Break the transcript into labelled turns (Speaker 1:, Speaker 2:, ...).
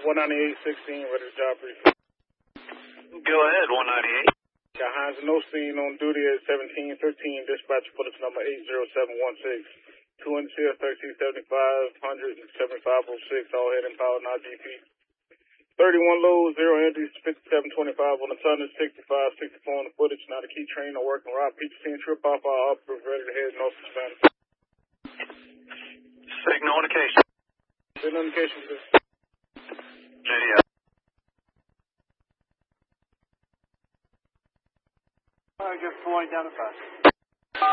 Speaker 1: 19816, ready to job brief.
Speaker 2: Go ahead, 198.
Speaker 1: Got Hines no scene on duty at 1713, dispatch footage number 80716. 2 NCF 1375, 17506, all head and power, not GP. 31 low, 0 entries, 5725 on the tonnage, 6564 on the footage, not a key train, no working route. Peach scene, trip off our upper, ready to head north to Spanish.
Speaker 2: Signal indication.
Speaker 1: Signal indication, sir.
Speaker 2: JDF.
Speaker 1: All right, good, 4 identified.